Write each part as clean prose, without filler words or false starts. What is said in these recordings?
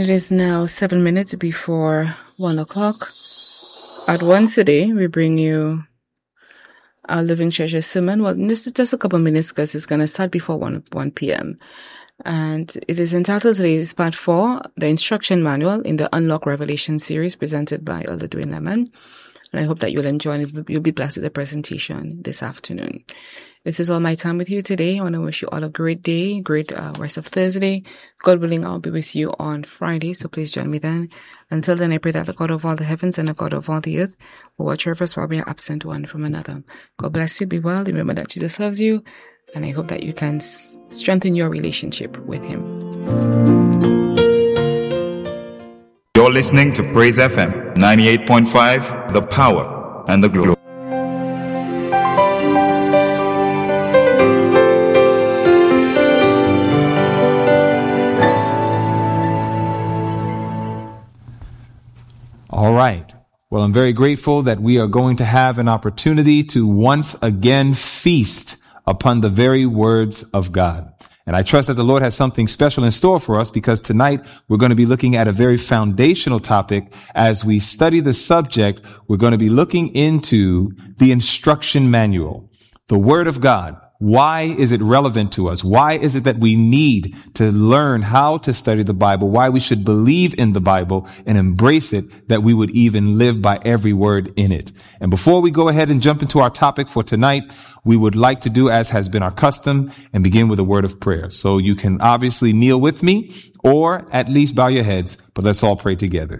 It is now 7 minutes before 1 o'clock. At 1 today, we bring you our Living Treasure sermon. Well, this is just a couple of minutes because it's going to start before 1 p.m. And it is entitled today is part 4, the instruction manual in the Unlock Revelation series presented by Elder Dwayne Lemon. And I hope that you'll enjoy and you'll be blessed with the presentation this afternoon. This is all my time with you today. I want to wish you all a great day, great rest of Thursday. God willing, I'll be with you on Friday, so please join me then. Until then, I pray that the God of all the heavens and the God of all the earth will watch over us while we are absent one from another. God bless you, be well. Remember that Jesus loves you, and I hope that you can strengthen your relationship with Him. You're listening to Praise FM 98.5, the power and the glory. All right. Well, I'm very grateful that we are going to have an opportunity to once again feast upon the very words of God. And I trust that the Lord has something special in store for us, because tonight we're going to be looking at a very foundational topic. As we study the subject, we're going to be looking into the instruction manual, the Word of God. Why is it relevant to us? Why is it that we need to learn how to study the Bible? Why we should believe in the Bible and embrace it, that we would even live by every word in it. And before we go ahead and jump into our topic for tonight, we would like to do as has been our custom and begin with a word of prayer. So you can obviously kneel with me or at least bow your heads, but let's all pray together.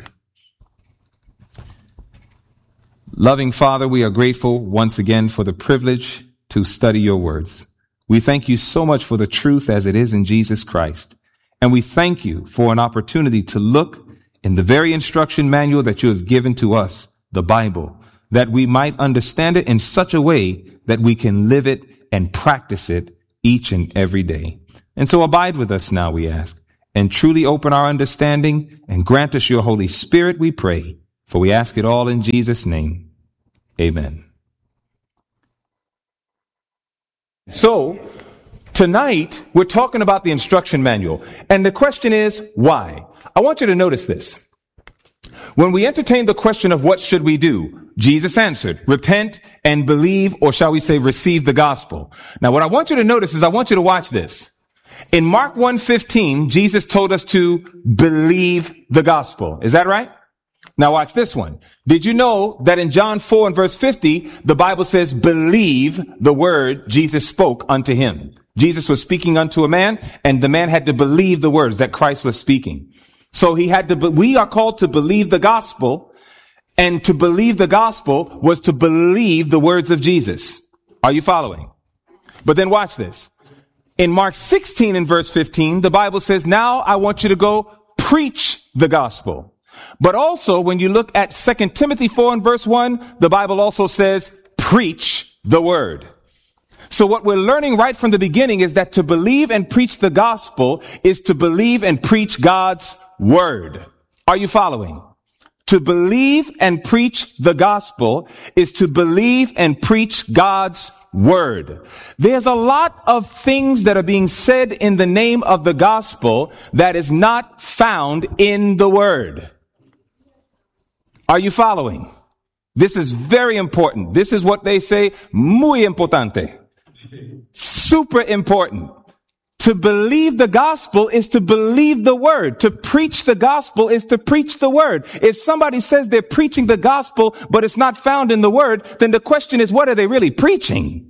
Loving Father, we are grateful once again for the privilege to study your words. We thank you so much for the truth as it is in Jesus Christ. And we thank you for an opportunity to look in the very instruction manual that you have given to us, the Bible, that we might understand it in such a way that we can live it and practice it each and every day. And so abide with us now, we ask, and truly open our understanding and grant us your Holy Spirit, we pray. For we ask it all in Jesus' name. Amen. So, tonight, we're talking about the instruction manual. And the question is, why? I want you to notice this. When we entertain the question of what should we do, Jesus answered, repent and believe, or shall we say, receive the gospel. Now, what I want you to notice is I want you to watch this. In Mark 1:15, Jesus told us to believe the gospel. Is that right? Now watch this one. Did you know that in John 4 and verse 50, the Bible says, believe the word Jesus spoke unto him. Jesus was speaking unto a man, and the man had to believe the words that Christ was speaking. So we are called to believe the gospel, and to believe the gospel was to believe the words of Jesus. Are you following? But then watch this. In Mark 16 and verse 15, the Bible says, now I want you to go preach the gospel. But also, when you look at 2 Timothy 4 and verse 1, the Bible also says, preach the word. So what we're learning right from the beginning is that to believe and preach the gospel is to believe and preach God's word. Are you following? To believe and preach the gospel is to believe and preach God's word. There's a lot of things that are being said in the name of the gospel that is not found in the word. Are you following? This is very important. This is what they say, muy importante. Super important. To believe the gospel is to believe the word. To preach the gospel is to preach the word. If somebody says they're preaching the gospel, but it's not found in the word, then the question is, what are they really preaching?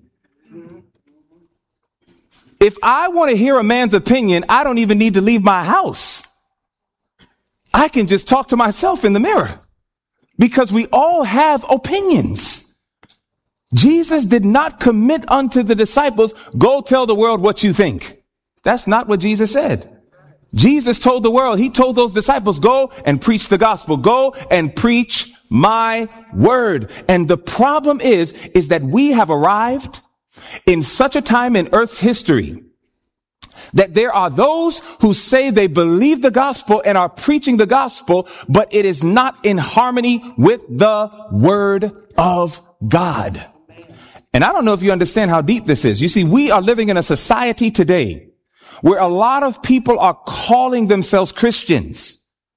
If I want to hear a man's opinion, I don't even need to leave my house. I can just talk to myself in the mirror. Because we all have opinions. Jesus did not commit unto the disciples, go tell the world what you think. That's not what Jesus said. Jesus told the world, he told those disciples, go and preach the gospel. Go and preach my word. And the problem is that we have arrived in such a time in earth's history that there are those who say they believe the gospel and are preaching the gospel, but it is not in harmony with the word of God. And I don't know if you understand how deep this is. You see, we are living in a society today where a lot of people are calling themselves Christians,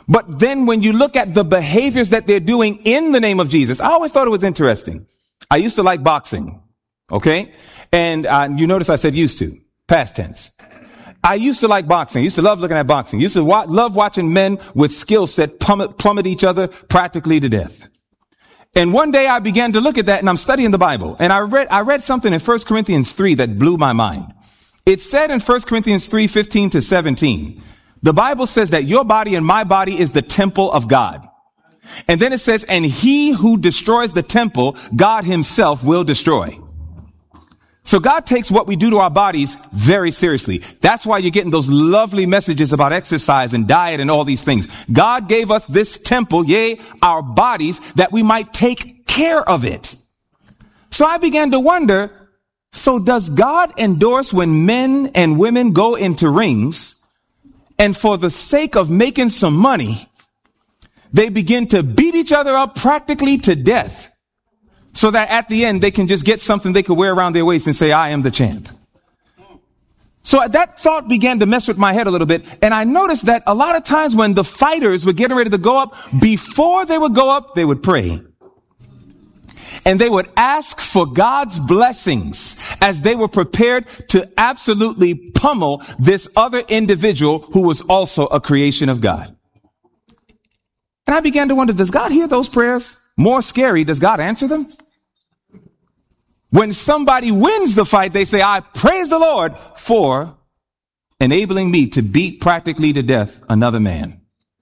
But then when you look at the behaviors that they're doing in the name of Jesus, I always thought it was interesting. I used to like boxing. Okay. And you notice I said used to, past tense. I used to like boxing. I used to love looking at boxing. I used to love watching men with skill set plummet each other practically to death. And one day I began to look at that, and I'm studying the Bible. And I read something in 1 Corinthians 3 that blew my mind. It said in 1 Corinthians 3:15 to 17, the Bible says that your body and my body is the temple of God. And then it says, and he who destroys the temple, God himself will destroy. So God takes what we do to our bodies very seriously. That's why you're getting those lovely messages about exercise and diet and all these things. God gave us this temple, yea, our bodies, that we might take care of it. So I began to wonder, so does God endorse when men and women go into rings and for the sake of making some money, they begin to beat each other up practically to death, so that at the end they can just get something they could wear around their waist and say, I am the champ? So that thought began to mess with my head a little bit. And I noticed that a lot of times when the fighters were getting ready to go up, before they would go up, they would pray. And they would ask for God's blessings as they were prepared to absolutely pummel this other individual who was also a creation of God. And I began to wonder, does God hear those prayers? More scary, does God answer them? When somebody wins the fight, they say, I praise the Lord for enabling me to beat practically to death another man.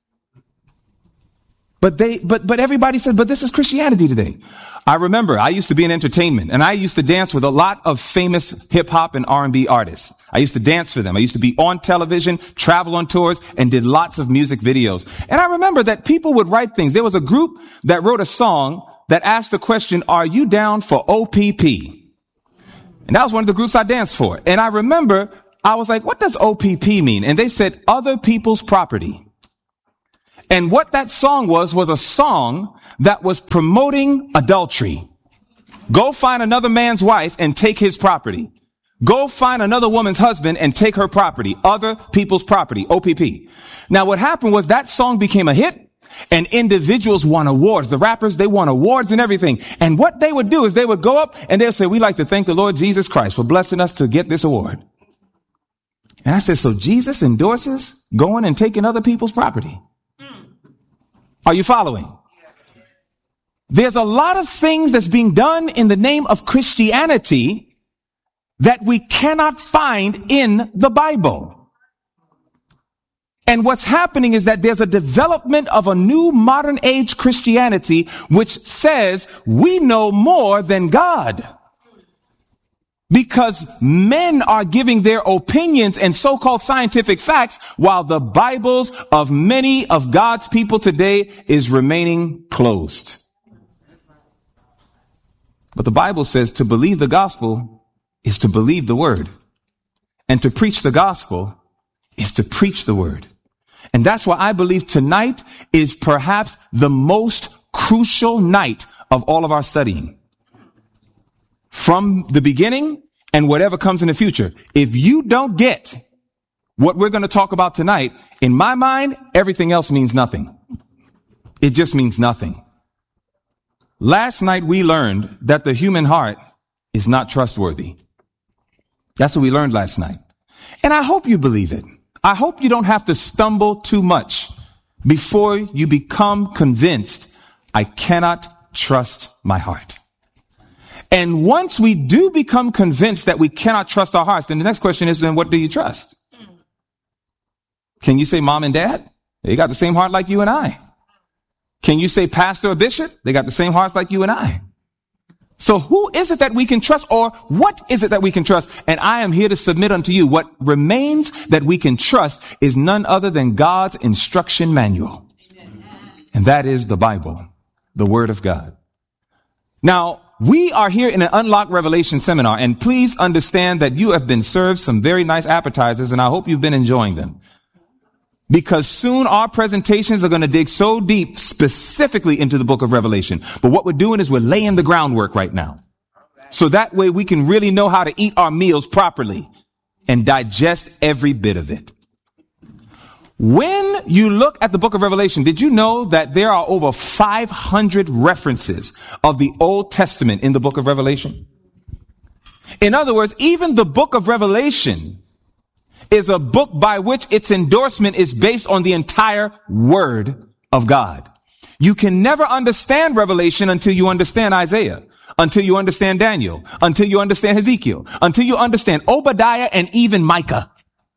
But everybody said, but this is Christianity today. I remember I used to be in entertainment, and I used to dance with a lot of famous hip hop and R&B artists. I used to dance for them. I used to be on television, travel on tours, and did lots of music videos. And I remember that people would write things. There was a group that wrote a song that asked the question, are you down for OPP? And that was one of the groups I danced for. And I remember I was like, what does OPP mean? And they said, other people's property. And what that song was a song that was promoting adultery. Go find another man's wife and take his property. Go find another woman's husband and take her property. Other people's property, OPP. Now what happened was that song became a hit, and individuals won awards. The rappers, they won awards and everything. And what they would do is they would go up and they'll say, we'd like to thank the Lord Jesus Christ for blessing us to get this award. And I said, so Jesus endorses going and taking other people's property? Are you following? There's a lot of things that's being done in the name of Christianity that we cannot find in the Bible. And what's happening is that there's a development of a new modern age Christianity which says we know more than God. Because men are giving their opinions and so-called scientific facts, while the Bibles of many of God's people today is remaining closed. But the Bible says to believe the gospel is to believe the word. And to preach the gospel is to preach the word. And that's why I believe tonight is perhaps the most crucial night of all of our studying. From the beginning and whatever comes in the future. If you don't get what we're going to talk about tonight, in my mind, everything else means nothing. It just means nothing. Last night we learned that the human heart is not trustworthy. That's what we learned last night. And I hope you believe it. I hope you don't have to stumble too much before you become convinced I cannot trust my heart. And once we do become convinced that we cannot trust our hearts, then the next question is, then what do you trust? Can you say mom and dad? They got the same heart like you and I. Can you say pastor or bishop? They got the same hearts like you and I. So who is it that we can trust, or what is it that we can trust? And I am here to submit unto you what remains that we can trust is none other than God's instruction manual. And that is the Bible, the Word of God. Now, we are here in an Unlocked Revelation seminar, and please understand that you have been served some very nice appetizers, and I hope you've been enjoying them. Because soon our presentations are going to dig so deep specifically into the book of Revelation. But what we're doing is we're laying the groundwork right now. So that way we can really know how to eat our meals properly and digest every bit of it. When you look at the book of Revelation, did you know that there are over 500 references of the Old Testament in the book of Revelation? In other words, even the book of Revelation is a book by which its endorsement is based on the entire Word of God. You can never understand Revelation until you understand Isaiah, until you understand Daniel, until you understand Ezekiel, until you understand Obadiah and even Micah.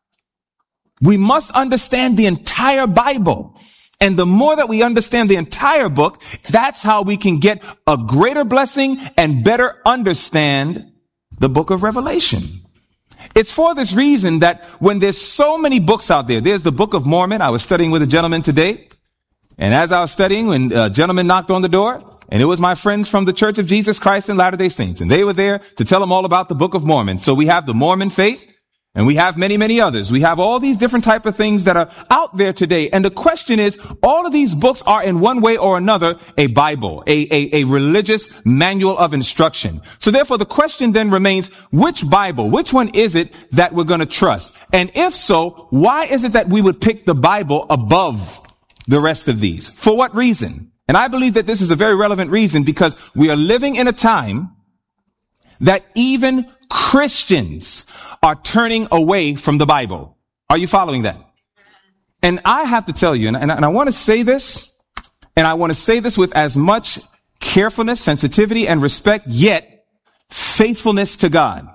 We must understand the entire Bible. And the more that we understand the entire book, that's how we can get a greater blessing and better understand the book of Revelation. It's for this reason that when there's so many books out there, there's the Book of Mormon. I was studying with a gentleman today. And as I was studying, when a gentleman knocked on the door, and it was my friends from the Church of Jesus Christ and Latter-day Saints. And they were there to tell him all about the Book of Mormon. So we have the Mormon faith. And we have many, many others. We have all these different type of things that are out there today. And the question is, all of these books are in one way or another a Bible, a religious manual of instruction. So therefore, the question then remains, which Bible, which one is it that we're going to trust? And if so, why is it that we would pick the Bible above the rest of these? For what reason? And I believe that this is a very relevant reason because we are living in a time that even Christians are turning away from the Bible. Are you following that? And I have to tell you, and I want to say this, and I want to say this with as much carefulness, sensitivity, and respect, yet faithfulness to God.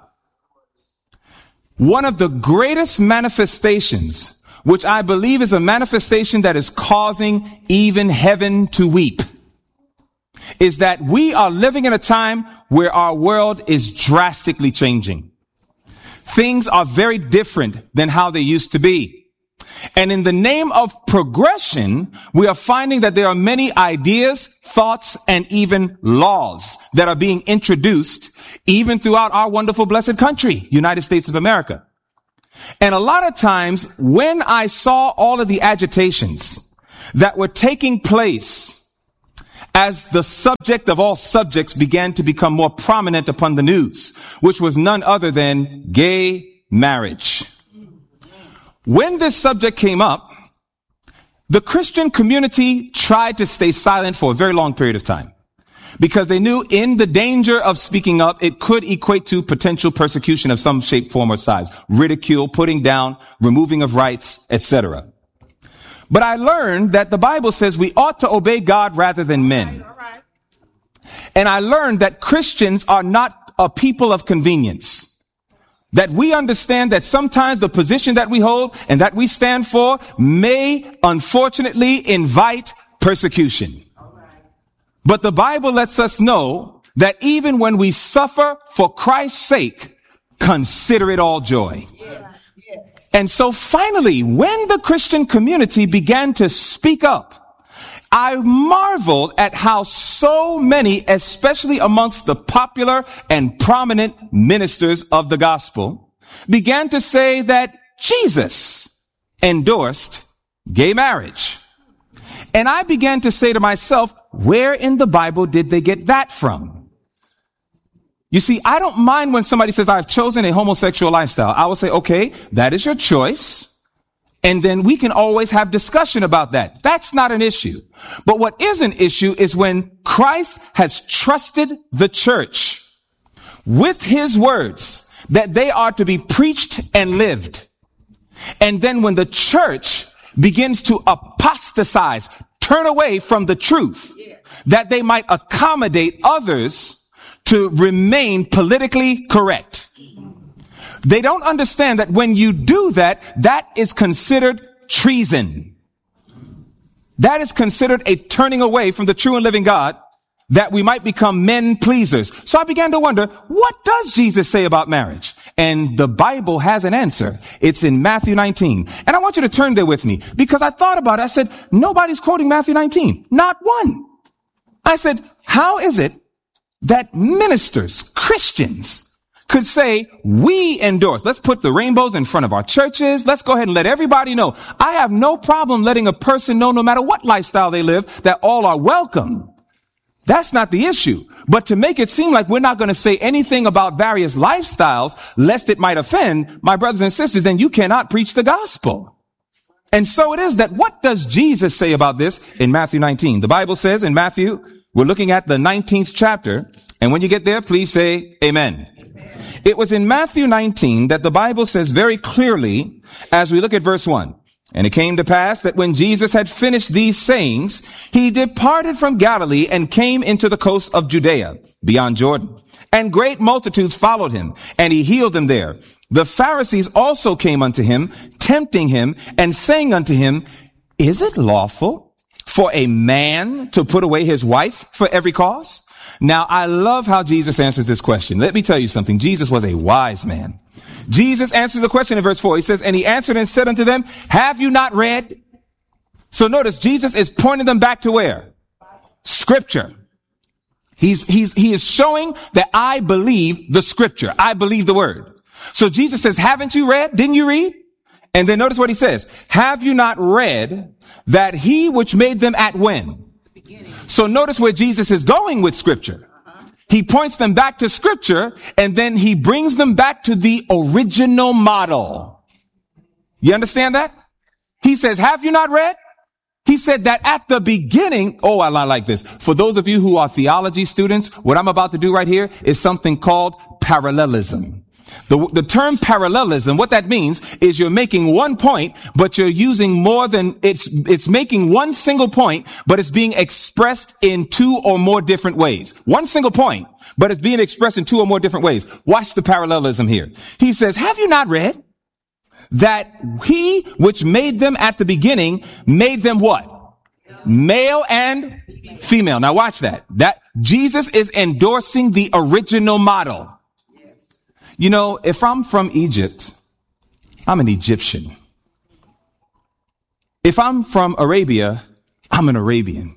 One of the greatest manifestations, which I believe is a manifestation that is causing even heaven to weep, is that we are living in a time where our world is drastically changing. Things are very different than how they used to be. And in the name of progression, we are finding that there are many ideas, thoughts, and even laws that are being introduced even throughout our wonderful, blessed country, United States of America. And a lot of times when I saw all of the agitations that were taking place as the subject of all subjects began to become more prominent upon the news, which was none other than gay marriage. When this subject came up, the Christian community tried to stay silent for a very long period of time because they knew in the danger of speaking up, it could equate to potential persecution of some shape, form, or size, ridicule, putting down, removing of rights, etc. But I learned that the Bible says we ought to obey God rather than men. And I learned that Christians are not a people of convenience. That we understand that sometimes the position that we hold and that we stand for may unfortunately invite persecution. But the Bible lets us know that even when we suffer for Christ's sake, consider it all joy. And so finally, when the Christian community began to speak up, I marveled at how so many, especially amongst the popular and prominent ministers of the gospel, began to say that Jesus endorsed gay marriage. And I began to say to myself, where in the Bible did they get that from? You see, I don't mind when somebody says, I've chosen a homosexual lifestyle. I will say, okay, that is your choice. And then we can always have discussion about that. That's not an issue. But what is an issue is when Christ has trusted the church with his words that they are to be preached and lived. And then when the church begins to apostatize, turn away from the truth, that they might accommodate others to remain politically correct. They don't understand that when you do that, that is considered treason. That is considered a turning away from the true and living God, that we might become men pleasers. So I began to wonder, what does Jesus say about marriage? And the Bible has an answer. It's in Matthew 19. And I want you to turn there with me because I thought about it. I said, nobody's quoting Matthew 19. Not one. I said, how is it that ministers, Christians, could say, we endorse. Let's put the rainbows in front of our churches. Let's go ahead and let everybody know. I have no problem letting a person know, no matter what lifestyle they live, that all are welcome. That's not the issue. But to make it seem like we're not going to say anything about various lifestyles, lest it might offend my brothers and sisters, then you cannot preach the gospel. And so it is that what does Jesus say about this in Matthew 19? The Bible says in Matthew, we're looking at the 19th chapter. And when you get there, please say amen. It was in Matthew 19 that the Bible says very clearly, as we look at verse 1, and it came to pass that when Jesus had finished these sayings, he departed from Galilee and came into the coast of Judea beyond Jordan. And great multitudes followed him, and he healed them there. The Pharisees also came unto him, tempting him, and saying unto him, is it lawful for a man to put away his wife for every cause? Now, I love how Jesus answers this question. Let me tell you something. Jesus was a wise man. Jesus answers the question in verse 4. He says, and he answered and said unto them, have you not read? So notice, Jesus is pointing them back to where? Scripture. He is showing that I believe the scripture. I believe the word. So Jesus says, haven't you read? Didn't you read? And then notice what he says. Have you not read that he which made them at when? So notice where Jesus is going with scripture. He points them back to scripture, and then he brings them back to the original model. You understand that? He says, have you not read? He said that at the beginning, I like this. For those of you who are theology students, what I'm about to do right here is something called parallelism. The term parallelism, what that means is you're making one point, but you're using more than, it's making one single point, but it's being expressed in two or more different ways. One single point, but it's being expressed in two or more different ways. Watch the parallelism here. He says, have you not read that he which made them at the beginning made them what? Male and female. Now watch that. That Jesus is endorsing the original model. You know, if I'm from Egypt, I'm an Egyptian. If I'm from Arabia, I'm an Arabian.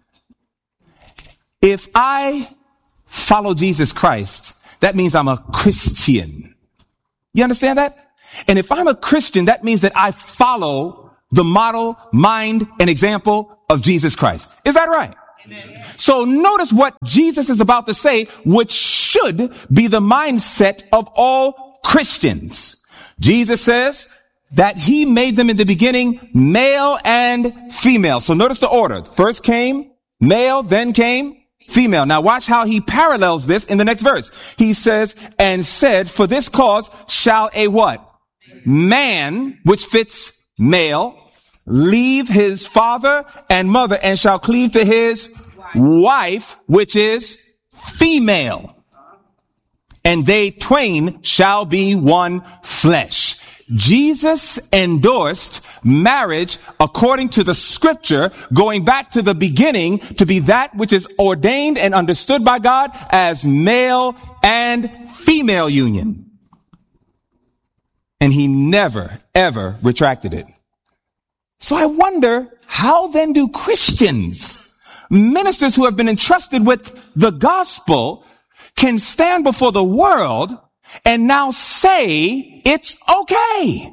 If I follow Jesus Christ, that means I'm a Christian. You understand that? And if I'm a Christian, that means that I follow the model, mind, and example of Jesus Christ. Is that right? Amen. So notice what Jesus is about to say, which should be the mindset of all Christians. Jesus says that he made them in the beginning male and female. So notice the order. First came male, then came female. Now watch how he parallels this in the next verse. He says, and said, for this cause shall a what? Man, which fits male, leave his father and mother and shall cleave to his wife, which is female. And they twain shall be one flesh. Jesus endorsed marriage according to the scripture, going back to the beginning to be that which is ordained and understood by God as male and female union. And he never, ever retracted it. So I wonder, how then do Christians, ministers who have been entrusted with the gospel, can stand before the world and now say it's okay?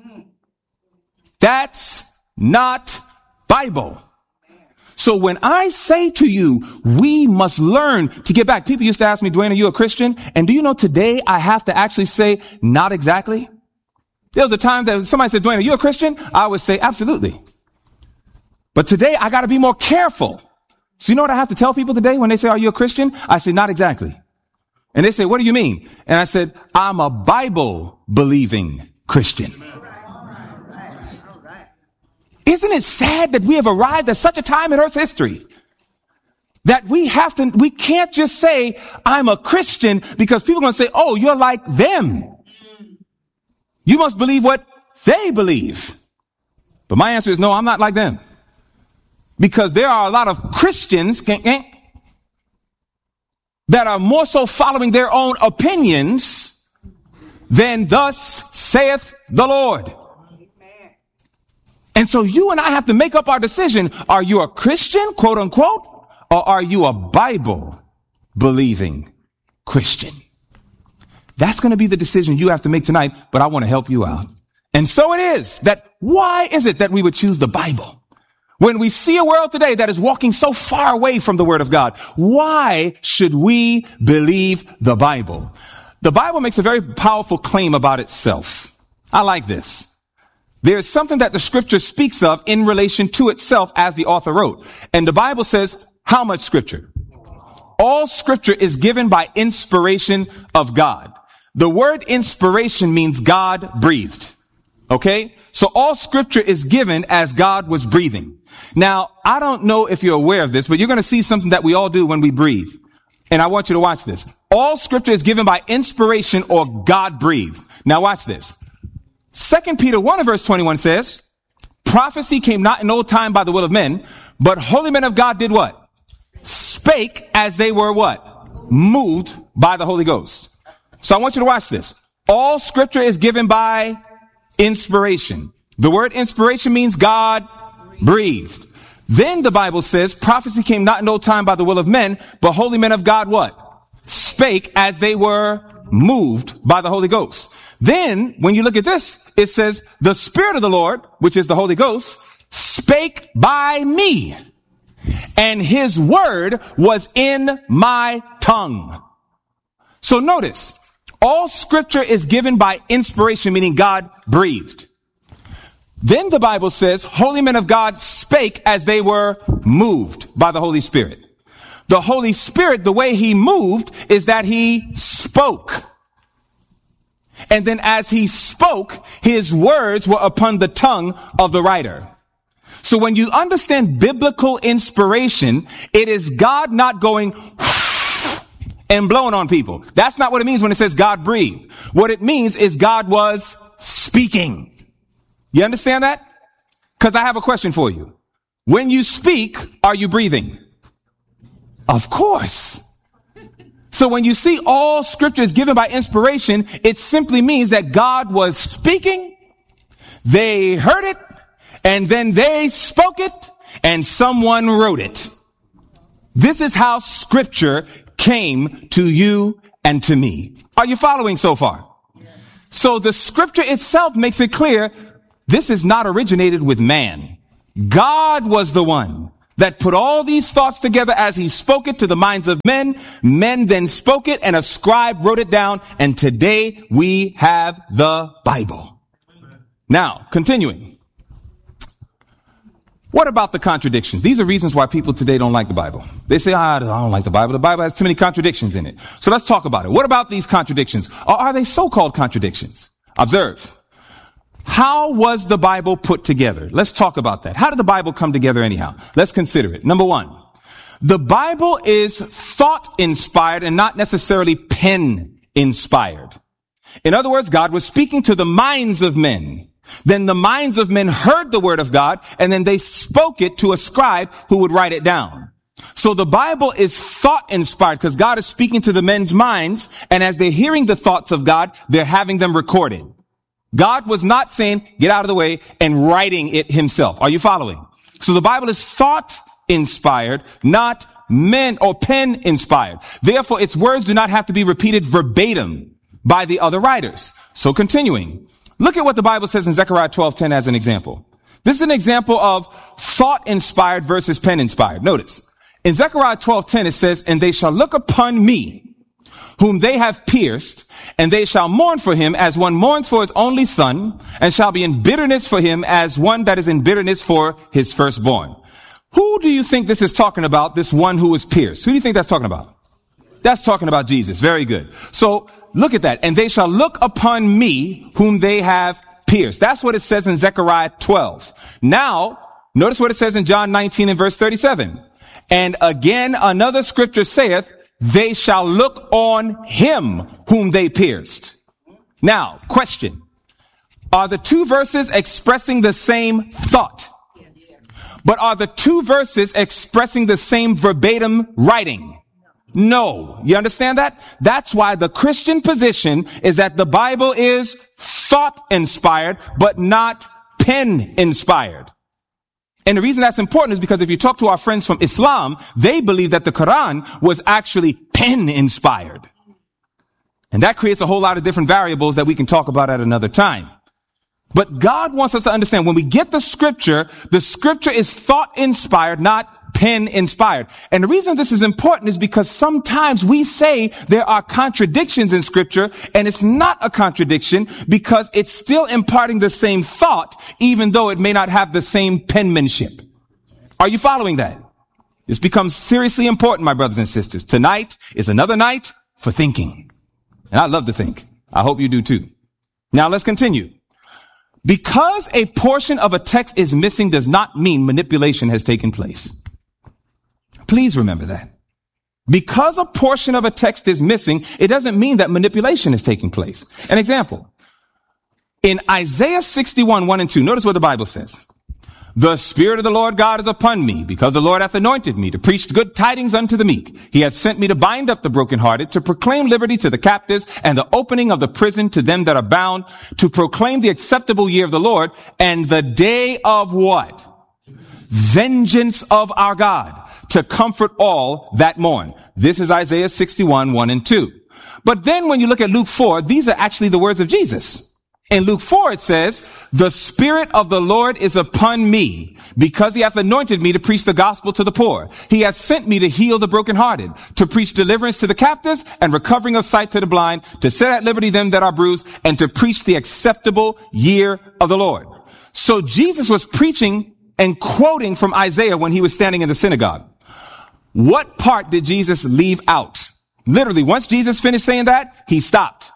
That's not Bible. So when I say to you, we must learn to get back. People used to ask me, Dwayne, are you a Christian? And do you know today I have to actually say, not exactly? There was a time that somebody said, Dwayne, are you a Christian? I would say, absolutely. But today I got to be more careful. So you know what I have to tell people today when they say, are you a Christian? I say, not exactly. And they say, what do you mean? And I said, I'm a Bible believing Christian. Isn't it sad that we have arrived at such a time in Earth's history that we can't just say, I'm a Christian, because people are going to say, oh, you're like them. You must believe what they believe. But my answer is no, I'm not like them. Because there are a lot of Christians that are more so following their own opinions than thus saith the Lord. And so you and I have to make up our decision. Are you a Christian, quote unquote, or are you a Bible believing Christian? That's going to be the decision you have to make tonight, but I want to help you out. And so it is that, why is it that we would choose the Bible? When we see a world today that is walking so far away from the Word of God, why should we believe the Bible? The Bible makes a very powerful claim about itself. I like this. There's something that the scripture speaks of in relation to itself as the author wrote. And the Bible says, how much scripture? All scripture is given by inspiration of God. The word inspiration means God breathed. Okay? So all scripture is given as God was breathing. Now, I don't know if you're aware of this, but you're going to see something that we all do when we breathe. And I want you to watch this. All scripture is given by inspiration or God breathed. Now watch this. 2 Peter 1 verse 21 says, prophecy came not in old time by the will of men, but holy men of God did what? Spake as they were what? Moved by the Holy Ghost. So I want you to watch this. All scripture is given by inspiration. The word inspiration means God breathed. Then the Bible says prophecy came not in old time by the will of men, but holy men of God what? Spake as they were moved by the Holy Ghost. Then, when you look at this, it says, the Spirit of the Lord, which is the Holy Ghost, spake by me, and his word was in my tongue. So notice, all scripture is given by inspiration, meaning God breathed. Then the Bible says, holy men of God spake as they were moved by the Holy Spirit. The Holy Spirit, the way he moved is that he spoke. And then as he spoke, his words were upon the tongue of the writer. So when you understand biblical inspiration, it is God not going and blowing on people. That's not what it means when it says God breathed. What it means is God was speaking. You understand that? Because I have a question for you. When you speak, are you breathing? Of course. So when you see all scripture is given by inspiration, it simply means that God was speaking, they heard it, and then they spoke it, and someone wrote it. This is how scripture came to you and to me. Are you following so far? Yes. So the scripture itself makes it clear this is not originated with man. God was the one that put all these thoughts together as he spoke it to the minds of men. Men then spoke it and a scribe wrote it down. And today we have the Bible. Now, continuing. What about the contradictions? These are reasons why people today don't like the Bible. They say, I don't like the Bible. The Bible has too many contradictions in it. So let's talk about it. What about these contradictions? Or are they so-called contradictions? Observe. How was the Bible put together? Let's talk about that. How did the Bible come together anyhow? Let's consider it. Number one, the Bible is thought inspired and not necessarily pen inspired. In other words, God was speaking to the minds of men. Then the minds of men heard the word of God, and then they spoke it to a scribe who would write it down. So the Bible is thought inspired because God is speaking to the men's minds, and as they're hearing the thoughts of God, they're having them recorded. God was not saying, get out of the way, and writing it himself. Are you following? So the Bible is thought inspired, not men or pen inspired. Therefore, its words do not have to be repeated verbatim by the other writers. So continuing, look at what the Bible says in Zechariah 12:10 as an example. This is an example of thought inspired versus pen inspired. Notice, in Zechariah 12:10 it says, and they shall look upon me, whom they have pierced, and they shall mourn for him as one mourns for his only son, and shall be in bitterness for him as one that is in bitterness for his firstborn. Who do you think this is talking about, this one who was pierced? Who do you think that's talking about? That's talking about Jesus. Very good. So look at that. And they shall look upon me, whom they have pierced. That's what it says in Zechariah 12. Now, notice what it says in John 19 and verse 37. And again, another scripture saith, they shall look on him whom they pierced. Now, question. Are the two verses expressing the same thought? But are the two verses expressing the same verbatim writing? No. You understand that? That's why the Christian position is that the Bible is thought inspired, but not pen inspired. And the reason that's important is because if you talk to our friends from Islam, they believe that the Quran was actually pen inspired. And that creates a whole lot of different variables that we can talk about at another time. But God wants us to understand when we get the scripture is thought inspired, not pen inspired. And the reason this is important is because sometimes we say there are contradictions in scripture, and it's not a contradiction because it's still imparting the same thought, even though it may not have the same penmanship. Are you following that? This becomes seriously important, my brothers and sisters. Tonight is another night for thinking. And I love to think. I hope you do too. Now let's continue. Because a portion of a text is missing does not mean manipulation has taken place. Please remember that. Because a portion of a text is missing, it doesn't mean that manipulation is taking place. An example. In Isaiah 61, 1 and 2, notice what the Bible says. The Spirit of the Lord God is upon me, because the Lord hath anointed me to preach good tidings unto the meek. He hath sent me to bind up the brokenhearted, to proclaim liberty to the captives, and the opening of the prison to them that are bound, to proclaim the acceptable year of the Lord, and the day of what? Vengeance of our God, to comfort all that mourn. This is Isaiah 61, 1 and 2. But then when you look at Luke 4, these are actually the words of Jesus. In Luke 4, it says, the Spirit of the Lord is upon me, because he hath anointed me to preach the gospel to the poor. He hath sent me to heal the brokenhearted, to preach deliverance to the captives, and recovering of sight to the blind, to set at liberty them that are bruised, and to preach the acceptable year of the Lord. So Jesus was preaching and quoting from Isaiah when he was standing in the synagogue. What part did Jesus leave out? Literally, once Jesus finished saying that, he stopped.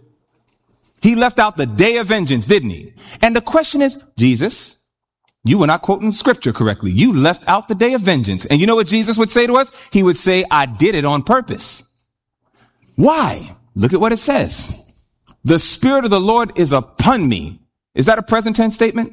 He left out the day of vengeance, didn't he? And the question is, Jesus, you were not quoting scripture correctly. You left out the day of vengeance. And you know what Jesus would say to us? He would say, I did it on purpose. Why? Look at what it says. The Spirit of the Lord is upon me. Is that a present tense statement?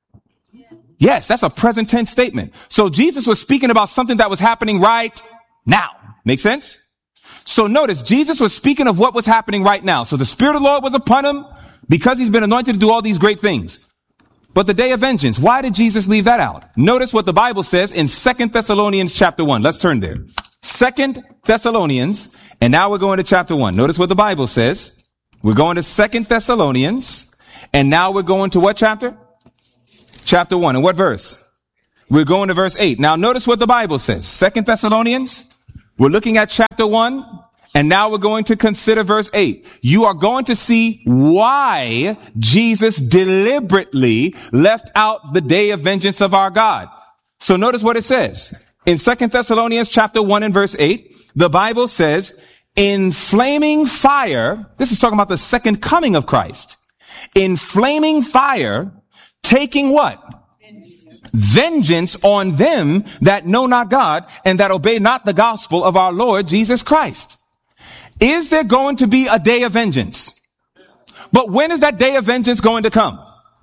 Yes, that's a present tense statement. So Jesus was speaking about something that was happening right now. Make sense? So notice, Jesus was speaking of what was happening right now. So the Spirit of the Lord was upon him because he's been anointed to do all these great things. But the day of vengeance, why did Jesus leave that out? Notice what the Bible says in 2 Thessalonians chapter 1. Let's turn there. 2 Thessalonians, and now we're going to chapter 1. Notice what the Bible says. We're going to 2 Thessalonians, and now we're going to what chapter? Chapter 1. And what verse? We're going to verse 8. Now notice what the Bible says. 2 Thessalonians. We're looking at chapter 1, and now we're going to consider verse 8. You are going to see why Jesus deliberately left out the day of vengeance of our God. So notice what it says. In 2 Thessalonians chapter 1 and verse 8, the Bible says, in flaming fire, this is talking about the second coming of Christ. In flaming fire, taking what? Vengeance on them that know not God and that obey not the gospel of our Lord Jesus Christ. Is there going to be a day of vengeance? But when is that day of vengeance going to come?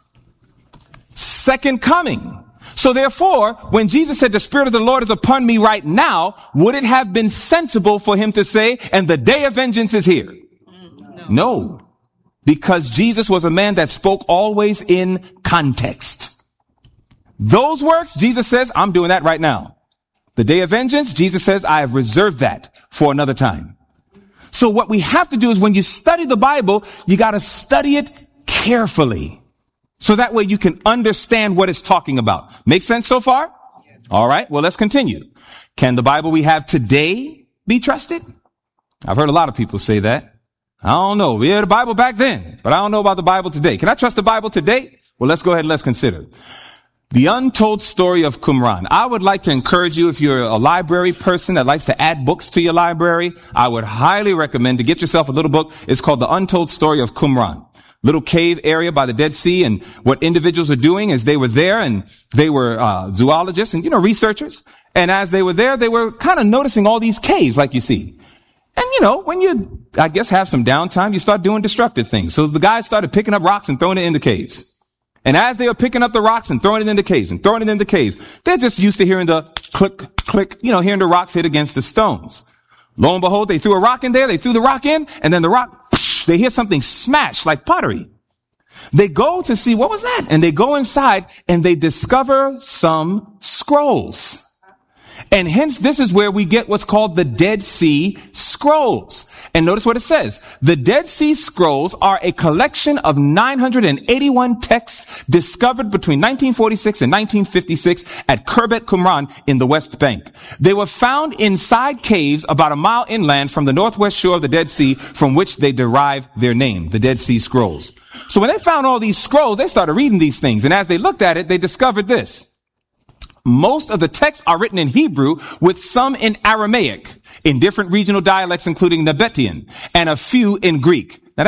Second coming. So therefore, when Jesus said the Spirit of the Lord is upon me right now, would it have been sensible for him to say, and the day of vengeance is here? No. Because Jesus was a man that spoke always in context. Those works, Jesus says, I'm doing that right now. The day of vengeance, Jesus says, I have reserved that for another time. So what we have to do is when you study the Bible, you got to study it carefully. So that way you can understand what it's talking about. Make sense so far? Yes. All right. Well, let's continue. Can the Bible we have today be trusted? I've heard a lot of people say that. I don't know. We had the Bible back then, but I don't know about the Bible today. Can I trust the Bible today? Well, let's go ahead and let's consider. The untold story of Qumran. I would like to encourage you, if you're a library person that likes to add books to your library, I would highly recommend to get yourself a little book. It's called The Untold Story of Qumran. Little cave area by the Dead Sea. And what individuals are doing is they were there and they were zoologists and, researchers. And as they were there, they were kind of noticing all these caves like you see. And, when you, I guess, have some downtime, you start doing destructive things. So the guys started picking up rocks and throwing it in the caves. And as they were picking up the rocks and throwing it in the caves and throwing it in the caves, they're just used to hearing the click, click, hearing the rocks hit against the stones. Lo and behold, they threw a rock in there, they threw the rock in, and then the rock, they hear something smash like pottery. They go to see, what was that? And they go inside and they discover some scrolls. And hence, this is where we get what's called the Dead Sea Scrolls. And notice what it says. The Dead Sea Scrolls are a collection of 981 texts discovered between 1946 and 1956 at Khirbet Qumran in the West Bank. They were found inside caves about a mile inland from the northwest shore of the Dead Sea, from which they derive their name, the Dead Sea Scrolls. So when they found all these scrolls, they started reading these things. And as they looked at it, they discovered this. Most of the texts are written in Hebrew with some in Aramaic, in different regional dialects, including Nabatean, and a few in Greek. Now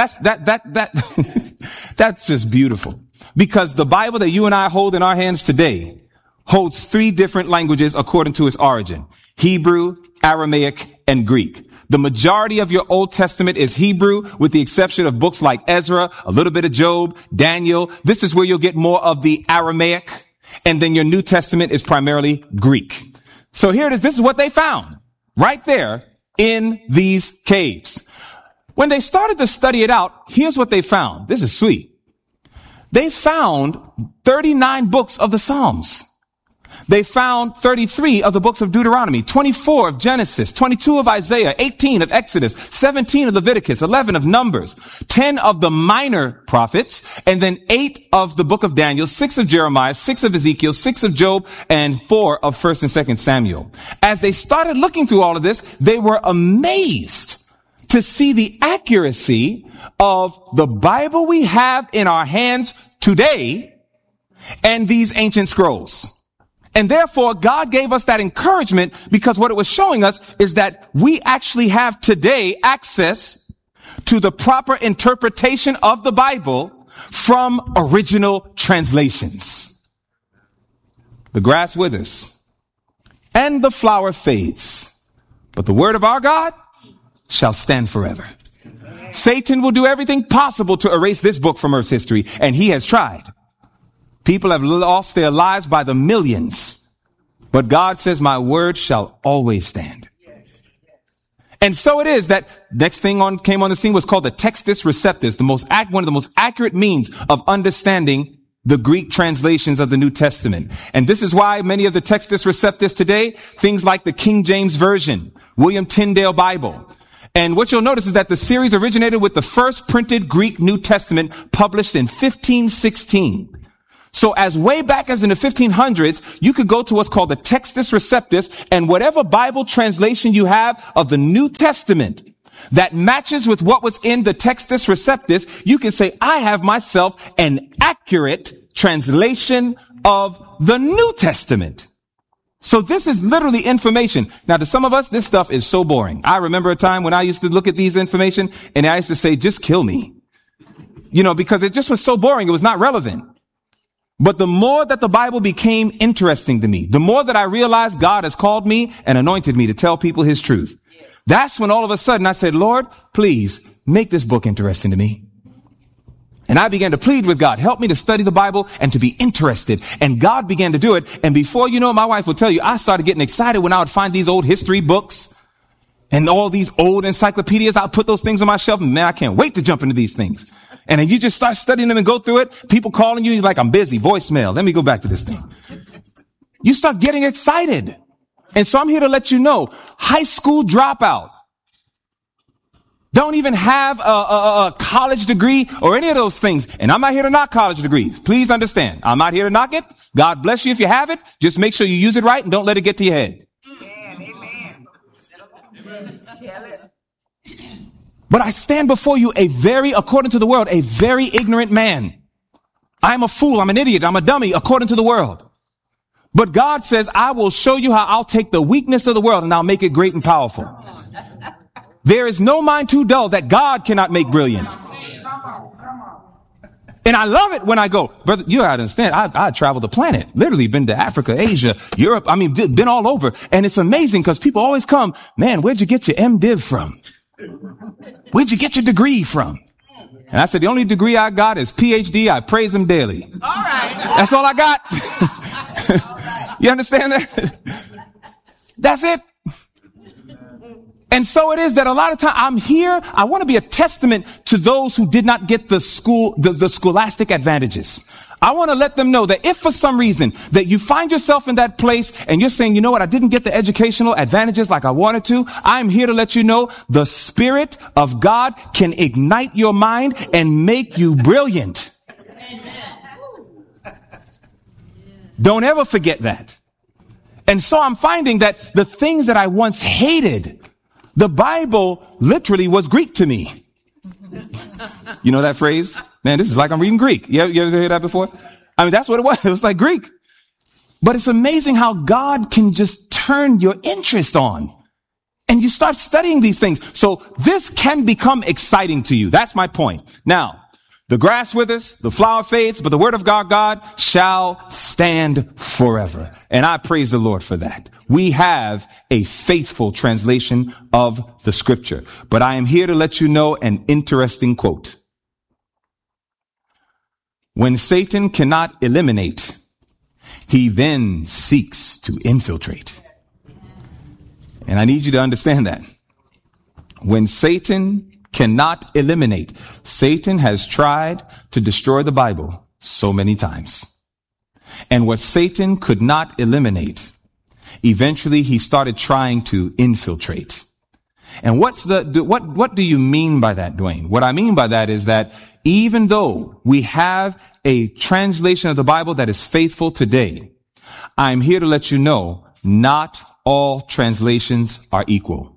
that's just beautiful, because the Bible that you and I hold in our hands today holds 3 different languages according to its origin: Hebrew, Aramaic, and Greek. The majority of your Old Testament is Hebrew, with the exception of books like Ezra, a little bit of Job, Daniel. This is where you'll get more of the Aramaic. And then your New Testament is primarily Greek. So here it is. This is what they found right there in these caves. When they started to study it out, here's what they found. This is sweet. They found 39 books of the Psalms. They found 33 of the books of Deuteronomy, 24 of Genesis, 22 of Isaiah, 18 of Exodus, 17 of Leviticus, 11 of Numbers, 10 of the minor prophets, and then 8 of the book of Daniel, 6 of Jeremiah, 6 of Ezekiel, 6 of Job, and 4 of 1st and 2nd Samuel. As they started looking through all of this, they were amazed to see the accuracy of the Bible we have in our hands today and these ancient scrolls. And therefore, God gave us that encouragement, because what it was showing us is that we actually have today access to the proper interpretation of the Bible from original translations. The grass withers and the flower fades, but the word of our God shall stand forever. Satan will do everything possible to erase this book from Earth's history, and he has tried. People have lost their lives by the millions. But God says, my word shall always stand. Yes, yes. And so it is that next thing came on the scene was called the Textus Receptus, one of the most accurate means of understanding the Greek translations of the New Testament. And this is why many of the Textus Receptus today, things like the King James Version, William Tyndale Bible. And what you'll notice is that the series originated with the first printed Greek New Testament published in 1516. So as way back as in the 1500s, you could go to what's called the Textus Receptus, and whatever Bible translation you have of the New Testament that matches with what was in the Textus Receptus, you can say, I have myself an accurate translation of the New Testament. So this is literally information. Now, to some of us, this stuff is so boring. I remember a time when I used to look at these information and I used to say, just kill me. Because it just was so boring. It was not relevant. But the more that the Bible became interesting to me, the more that I realized God has called me and anointed me to tell people his truth. That's when all of a sudden I said, Lord, please make this book interesting to me. And I began to plead with God, help me to study the Bible and to be interested. And God began to do it. And before you know it, my wife will tell you, I started getting excited when I would find these old history books and all these old encyclopedias. I'll put those things on my shelf, and man, I can't wait to jump into these things. And then you just start studying them and go through it. People calling you, you're like, I'm busy, voicemail. Let me go back to this thing. You start getting excited. And so I'm here to let you know, high school dropout, don't even have a college degree or any of those things. And I'm not here to knock college degrees. Please understand. I'm not here to knock it. God bless you if you have it. Just make sure you use it right and don't let it get to your head. Amen. But I stand before you according to the world, a very ignorant man. I'm a fool. I'm an idiot. I'm a dummy according to the world. But God says, I will show you how I'll take the weakness of the world and I'll make it great and powerful. There is no mind too dull that God cannot make brilliant. And I love it when I go, brother, you gotta understand, I traveled the planet, literally been to Africa, Asia, Europe. Been all over. And it's amazing because people always come, man, where'd you get your MDiv from? Where'd you get your degree from? And I said, the only degree I got is PhD. I praise him daily. All right. That's all I got. You understand that? That's it. And so it is that a lot of time I'm here. I want to be a testament to those who did not get the scholastic advantages. I want to let them know that if for some reason that you find yourself in that place and you're saying, you know what, I didn't get the educational advantages like I wanted to, I'm here to let you know the Spirit of God can ignite your mind and make you brilliant. Don't ever forget that. And so I'm finding that the things that I once hated, the Bible literally was Greek to me. You know that phrase? Man, this is like I'm reading Greek. You ever heard that before? I mean, that's what it was. It was like Greek. But it's amazing how God can just turn your interest on. And you start studying these things. So this can become exciting to you. That's my point. Now, the grass withers, the flower fades, but the word of God shall stand forever. And I praise the Lord for that. We have a faithful translation of the scripture. But I am here to let you know an interesting quote. When Satan cannot eliminate, he then seeks to infiltrate. And I need you to understand that. When Satan cannot eliminate, Satan has tried to destroy the Bible so many times. And what Satan could not eliminate, eventually he started trying to infiltrate. And what do you mean by that, Dwayne? What I mean by that is that even though we have a translation of the Bible that is faithful today, I'm here to let you know not all translations are equal.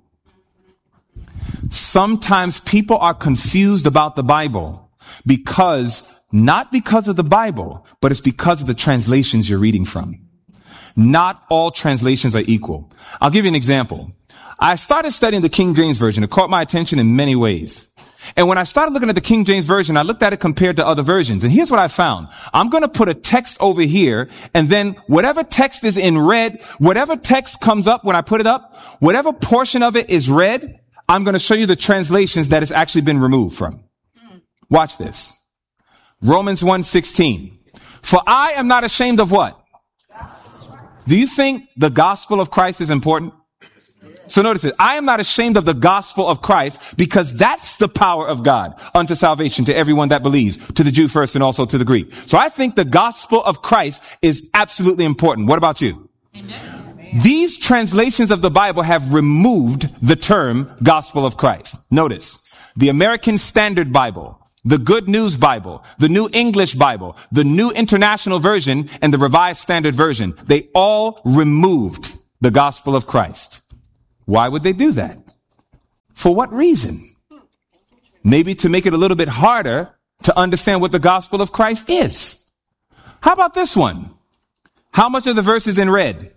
Sometimes people are confused about the Bible not because of the Bible, but it's because of the translations you're reading from. Not all translations are equal. I'll give you an example. I started studying the King James Version. It caught my attention in many ways. And when I started looking at the King James Version, I looked at it compared to other versions. And here's what I found. I'm going to put a text over here, and then whatever text is in red, whatever text comes up when I put it up, whatever portion of it is red, I'm going to show you the translations that it's actually been removed from. Watch this. Romans 1:16. For I am not ashamed of what? Do you think the gospel of Christ is important? So notice it. I am not ashamed of the gospel of Christ, because that's the power of God unto salvation to everyone that believes, to the Jew first and also to the Greek. So I think the gospel of Christ is absolutely important. What about you? Amen. These translations of the Bible have removed the term gospel of Christ. Notice the American Standard Bible, the Good News Bible, the New English Bible, the New International Version, and the Revised Standard Version. They all removed the gospel of Christ. Why would they do that? For what reason? Maybe to make it a little bit harder to understand what the gospel of Christ is. How about this one? How much of the verse is in red?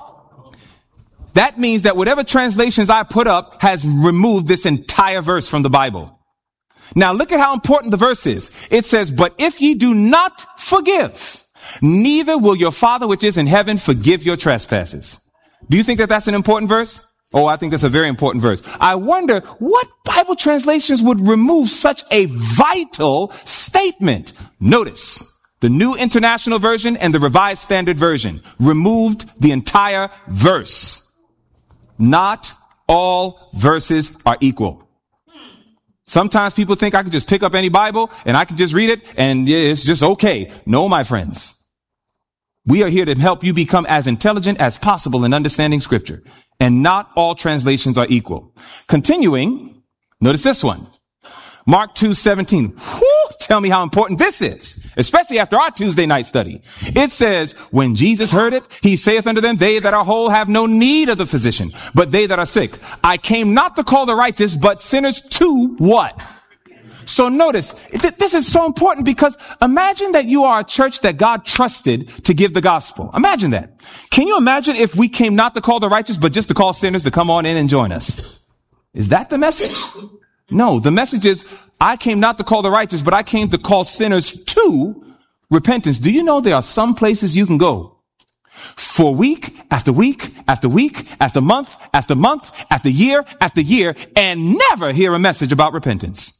That means that whatever translations I put up has removed this entire verse from the Bible. Now look at how important the verse is. It says, but if ye do not forgive, neither will your Father which is in heaven forgive your trespasses. Do you think that that's an important verse? Oh, I think that's a very important verse. I wonder what Bible translations would remove such a vital statement. Notice the New International Version and the Revised Standard Version removed the entire verse. Not all verses are equal. Sometimes people think I can just pick up any Bible and I can just read it and it's just okay. No, my friends. We are here to help you become as intelligent as possible in understanding scripture. And not all translations are equal. Continuing, notice this one. Mark 2:17. Tell me how important this is, especially after our Tuesday night study. It says, when Jesus heard it, he saith unto them, they that are whole have no need of the physician, but they that are sick. I came not to call the righteous, but sinners to what? So notice, this is so important, because imagine that you are a church that God trusted to give the gospel. Imagine that. Can you imagine if we came not to call the righteous, but just to call sinners to come on in and join us? Is that the message? No, the message is, I came not to call the righteous, but I came to call sinners to repentance. Do you know there are some places you can go for week after week after week after month after month after year and never hear a message about repentance?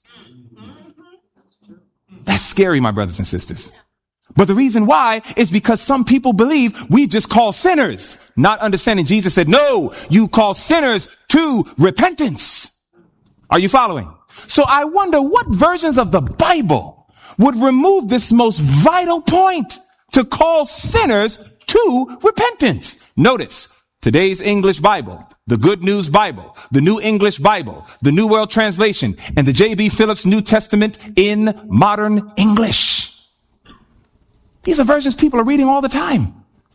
That's scary, my brothers and sisters. But the reason why is because some people believe we just call sinners, not understanding Jesus said, no, you call sinners to repentance. Are you following? So I wonder what versions of the Bible would remove this most vital point to call sinners to repentance. Notice, today's English Bible, the Good News Bible, the New English Bible, the New World Translation, and the J.B. Phillips New Testament in modern English. These are versions people are reading all the time.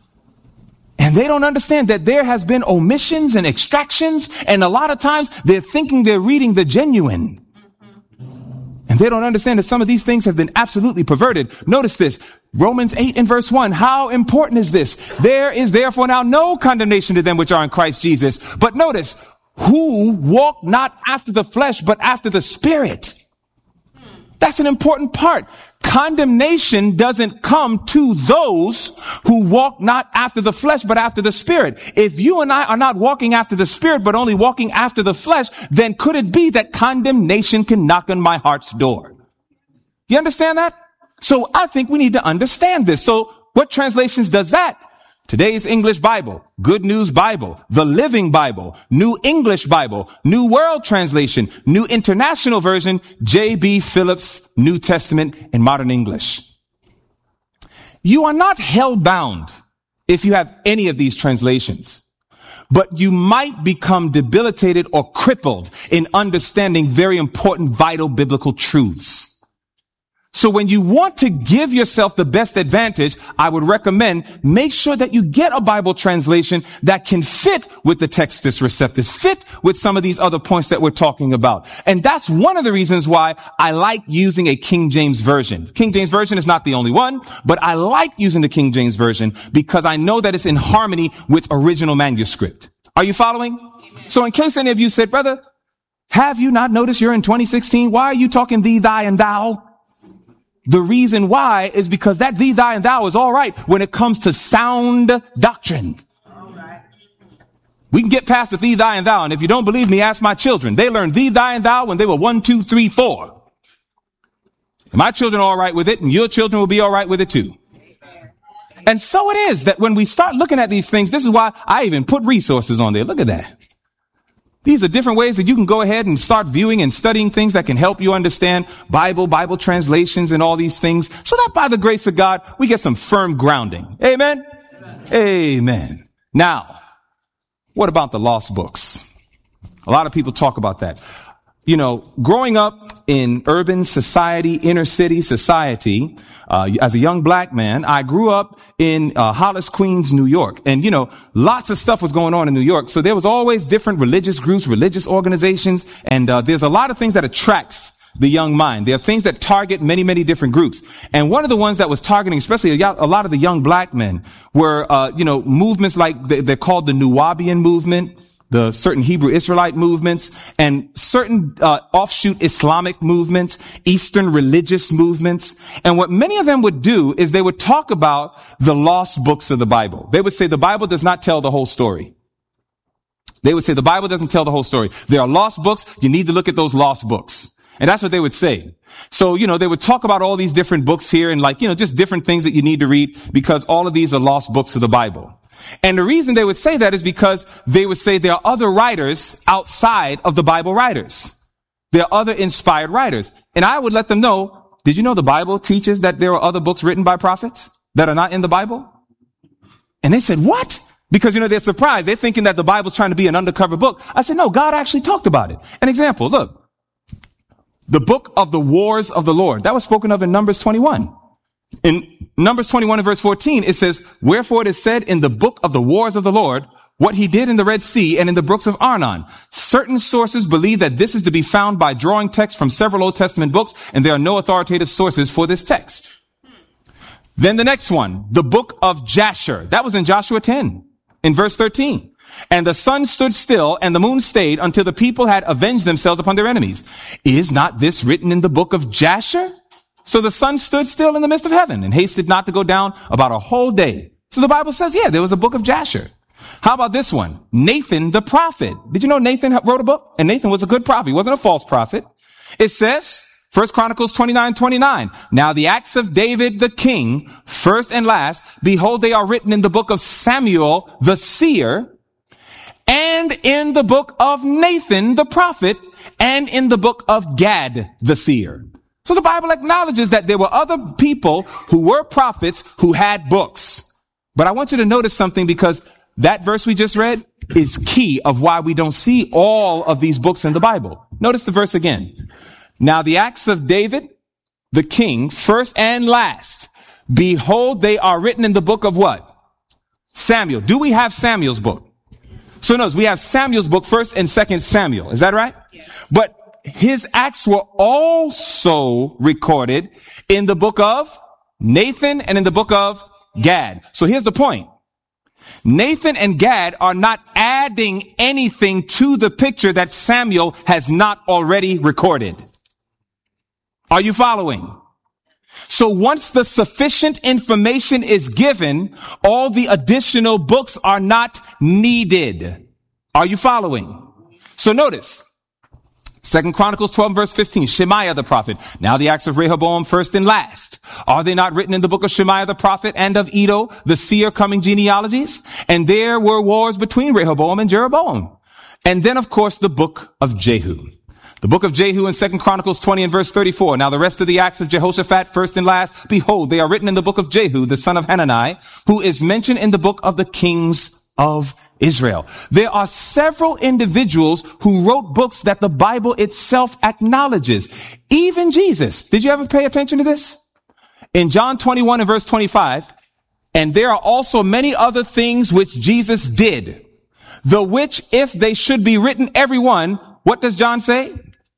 And they don't understand that there has been omissions and extractions, and a lot of times they're thinking they're reading the genuine. And they don't understand that some of these things have been absolutely perverted. Notice this, Romans 8 and verse 1. How important is this? There is therefore now no condemnation to them which are in Christ Jesus. But notice, who walk not after the flesh, but after the Spirit. That's an important part. Condemnation doesn't come to those who walk not after the flesh, but after the Spirit. If you and I are not walking after the Spirit, but only walking after the flesh, then could it be that condemnation can knock on my heart's door? You understand that? So I think we need to understand this. So what translations does that? Today's English Bible, Good News Bible, the Living Bible, New English Bible, New World Translation, New International Version, J.B. Phillips New Testament in modern English. You are not hell-bound if you have any of these translations, but you might become debilitated or crippled in understanding very important, vital biblical truths. So when you want to give yourself the best advantage, I would recommend make sure that you get a Bible translation that can fit with the Textus Receptus, fit with some of these other points that we're talking about. And that's one of the reasons why I like using a King James Version. King James Version is not the only one, but I like using the King James Version because I know that it's in harmony with original manuscript. Are you following? Amen. So in case any of you said, brother, have you not noticed you're in 2016? Why are you talking thee, thy, and thou? The reason why is because that thee, thy, and thou is all right when it comes to sound doctrine. All right. We can get past the thee, thy, and thou. And if you don't believe me, ask my children. They learned thee, thy, and thou when they were 1, 2, 3, 4. And my children are all right with it, and your children will be all right with it too. And so it is that when we start looking at these things, this is why I even put resources on there. Look at that. These are different ways that you can go ahead and start viewing and studying things that can help you understand Bible translations and all these things, so that by the grace of God, we get some firm grounding. Amen? Amen. Now, what about the lost books? A lot of people talk about that. You know, growing up in urban society, inner city society, as a young black man, I grew up in Hollis, Queens, New York. And, you know, lots of stuff was going on in New York. So there was always different religious groups, religious organizations. And there's a lot of things that attracts the young mind. There are things that target many, many different groups. And one of the ones that was targeting, especially a lot of the young black men, were, movements like they're called the Nuwaubian movement, the certain Hebrew Israelite movements, and certain offshoot Islamic movements, Eastern religious movements. And what many of them would do is they would talk about the lost books of the Bible. They would say the Bible does not tell the whole story. They would say the Bible doesn't tell the whole story. There are lost books. You need to look at those lost books. And that's what they would say. So, they would talk about all these different books here and just different things that you need to read because all of these are lost books of the Bible. And the reason they would say that is because they would say there are other writers outside of the Bible writers. There are other inspired writers. And I would let them know, did you know the Bible teaches that there are other books written by prophets that are not in the Bible? And they said, what? Because, they're surprised. They're thinking that the Bible's trying to be an undercover book. I said, no, God actually talked about it. An example, look. The book of the wars of the Lord. That was spoken of in Numbers 21. In Numbers 21 and verse 14, it says, wherefore it is said in the book of the wars of the Lord, what he did in the Red Sea and in the brooks of Arnon. Certain sources believe that this is to be found by drawing text from several Old Testament books, and there are no authoritative sources for this text. Then the next one, the book of Jasher. That was in Joshua 10, in verse 13. And the sun stood still and the moon stayed until the people had avenged themselves upon their enemies. Is not this written in the book of Jasher? So the sun stood still in the midst of heaven and hasted not to go down about a whole day. So the Bible says, yeah, there was a book of Jasher. How about this one? Nathan the prophet. Did you know Nathan wrote a book? And Nathan was a good prophet. He wasn't a false prophet. It says, 1 Chronicles 29:29. Now the acts of David the king, first and last, behold, they are written in the book of Samuel the seer, and in the book of Nathan the prophet, and in the book of Gad the seer. So the Bible acknowledges that there were other people who were prophets who had books. But I want you to notice something, because that verse we just read is key of why we don't see all of these books in the Bible. Notice the verse again. Now the acts of David, the king, first and last, behold, they are written in the book of what? Samuel. Do we have Samuel's book? So notice, we have Samuel's book, 1st and 2nd Samuel. Is that right? Yes. But his acts were also recorded in the book of Nathan and in the book of Gad. So here's the point. Nathan and Gad are not adding anything to the picture that Samuel has not already recorded. Are you following? So once the sufficient information is given, all the additional books are not needed. Are you following? So notice, 2 Chronicles 12 verse 15, Shemaiah the prophet. Now the acts of Rehoboam, first and last. Are they not written in the book of Shemaiah the prophet and of Edo, the seer, coming genealogies? And there were wars between Rehoboam and Jeroboam. And then, of course, the book of Jehu. The book of Jehu in 2 Chronicles 20 and verse 34. Now the rest of the acts of Jehoshaphat, first and last, behold, they are written in the book of Jehu, the son of Hanani, who is mentioned in the book of the kings of Israel. There are several individuals who wrote books that the Bible itself acknowledges. Even Jesus. Did you ever pay attention to this? In John 21 and verse 25, and there are also many other things which Jesus did, the which if they should be written every one, what does John say?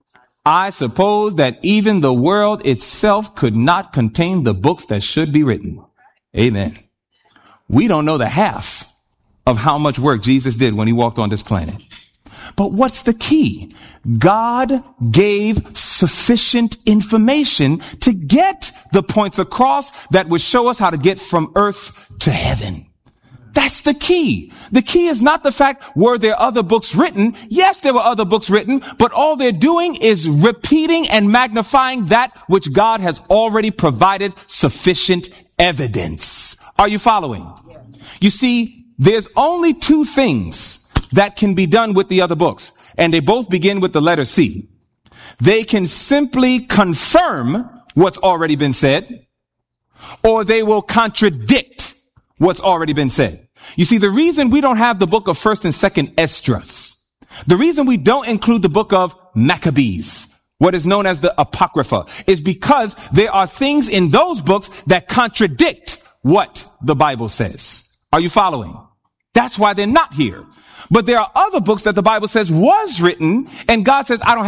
I suppose that even the world itself could not contain the books that should be written. Amen. We don't know the half of how much work Jesus did when he walked on this planet. But what's the key? God gave sufficient information to get the points across that would show us how to get from earth to heaven. That's the key. The key is not the fact, were there other books written? Yes, there were other books written, but all they're doing is repeating and magnifying that which God has already provided sufficient evidence. Are you following? Yes. You see, there's only two things that can be done with the other books, and they both begin with the letter C. They can simply confirm what's already been said, or they will contradict what's already been said. You see, the reason we don't have the book of 1st and 2nd Esdras, the reason we don't include the book of Maccabees, what is known as the Apocrypha, is because there are things in those books that contradict what the Bible says. Are you following? That's why they're not here. But there are other books that the Bible says was written, and God says, I don't have